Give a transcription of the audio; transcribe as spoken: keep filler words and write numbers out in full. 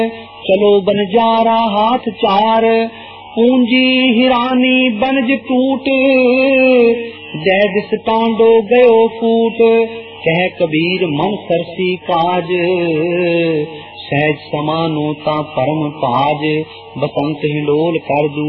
चलो बनजारा हाथ चार, पूंजी हिरानी बनज टूट, जय दिस टांडो गयो फूट। कह कबीर मन सरसी काज, सहज समानो ता परम काज। बसंत हिंडोल कर दू